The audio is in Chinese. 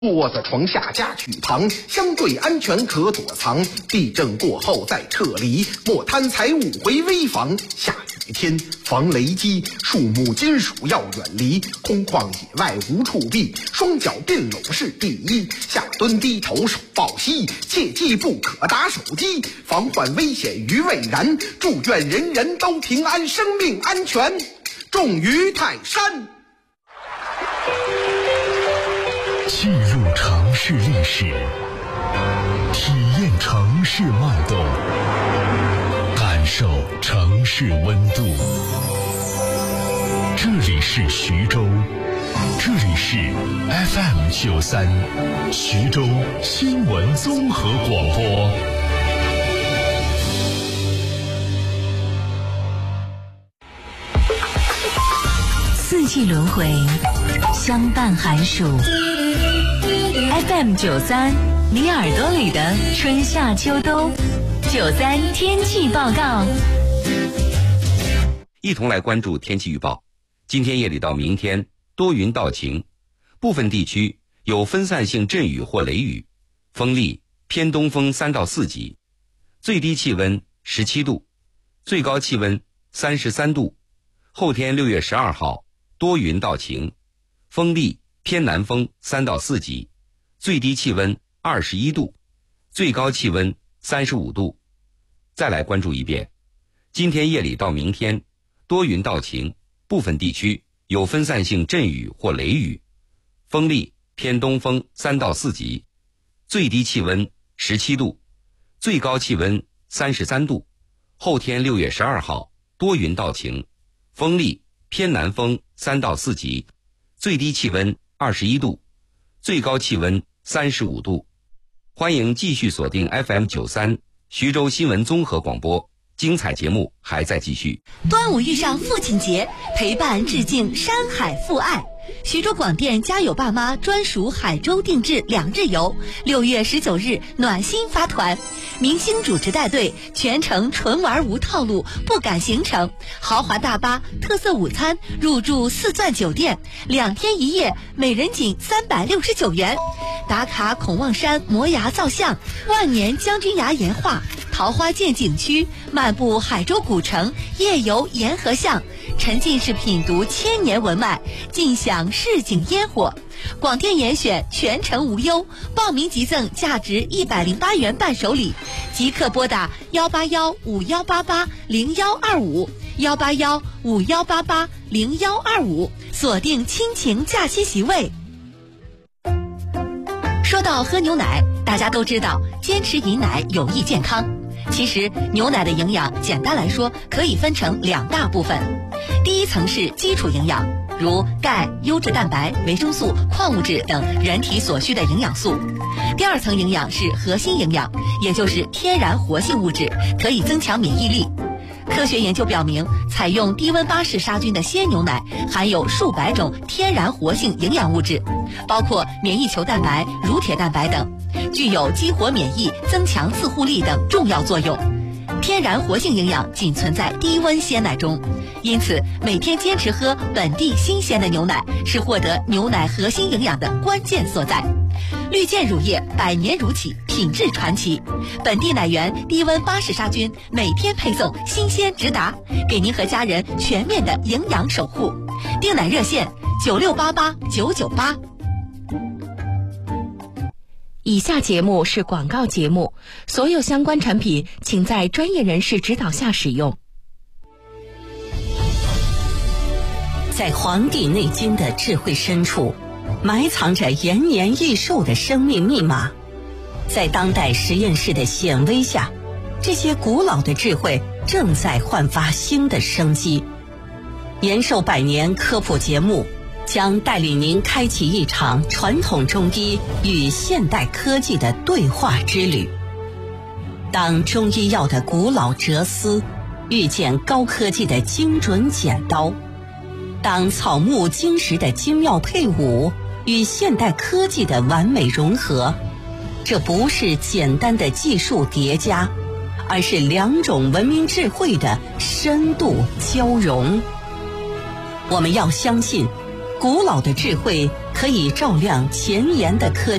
卧在床下加曲旁，相对安全可躲藏。地震过后再撤离，莫贪财物回危房。下雨天防雷击，树木金属要远离。空旷野外无处避，双脚并拢是第一。下蹲低头手抱膝，切记不可打手机，防患危险于未然。祝愿人人都平安，生命安全重于泰山。 记录城市历史，体验城市脉动，感受城市温度。这里是徐州，这里是 FM93 徐州新闻综合广播。 四季轮回，相伴寒暑。FM93，你耳朵里的春夏秋冬。93天气报告。 一同来关注天气预报。今天夜里到明天多云到晴，部分地区有分散性阵雨或雷雨，风力偏东风3到4级，最低气温17度，最高气温33度。后天6月12号多云到晴，风力偏南风3到4级，最低气温21度，最高气温35度。再来关注一遍，今天夜里到明天多云到晴，部分地区有分散性阵雨或雷雨，风力偏东风3到4级，最低气温17度，最高气温33度。后天6月12号多云到晴，风力偏南风3到4级，最低气温21度，最高气温35度。欢迎继续锁定 FM93 徐州新闻综合广播，精彩节目还在继续。 端午遇上父亲节，陪伴致敬山海父爱。徐州广电家有爸妈专属海州定制2日游，6月19日暖心发团，明星主持带队，全程纯玩无套路，不赶行程，豪华大巴，特色午餐，入住4钻酒店，2天1夜，每人仅369元。打卡孔望山摩崖造像，万年将军崖岩画，桃花涧景区，漫步海州古城，夜游沿河巷，沉浸式品读千年文脉，尽享市井烟火。广电严选，全程无忧，报名即赠价值108元伴手礼，即刻拨打18151880125，18151880125，锁定亲情假期席位。说到喝牛奶，大家都知道坚持饮奶有益健康。其实牛奶的营养简单来说可以分成2大部分，第一层是基础营养，如钙、优质蛋白、维生素、矿物质等人体所需的营养素。第2层营养是核心营养，也就是天然活性物质，可以增强免疫力。科学研究表明，采用低温巴氏杀菌的鲜牛奶含有数百种天然活性营养物质，包括免疫球蛋白、乳铁蛋白等，具有激活免疫、增强自护力等重要作用。天然活性营养仅存在低温鲜奶中，因此每天坚持喝本地新鲜的牛奶是获得牛奶核心营养的关键所在。绿箭乳业100年如起，品质传奇，本地奶源低温巴氏杀菌，每天配送，新鲜直达，给您和家人全面的营养守护。订奶热线96889998。以下节目是广告节目，所有相关产品请在专业人士指导下使用。 在《黄帝内经》的智慧深处，埋藏着延年益寿的生命密码。在当代实验室的显微下，这些古老的智慧正在焕发新的生机。延寿100年科普节目将带领您开启一场传统中医与现代科技的对话之旅。当中医药的古老哲思遇见高科技的精准剪刀，当草木金石的精妙配伍与现代科技的完美融合，这不是简单的技术叠加，而是2种文明智慧的深度交融。我们要相信， 古老的智慧可以照亮前沿的科技。